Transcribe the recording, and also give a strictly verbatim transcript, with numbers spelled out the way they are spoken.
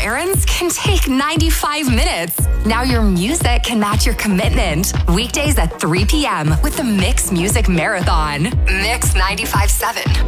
errands can take ninety-five minutes. Now your music can match your commitment. Weekdays at three p.m. with the Mix Music Marathon. Mix ninety-five point seven.